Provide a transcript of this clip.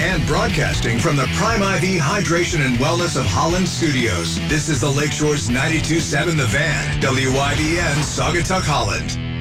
and broadcasting from the Prime IV Hydration and Wellness of Holland Studios. This is the Lakeshore's 92.7 The Van, WIBN, Saugatuck, Holland.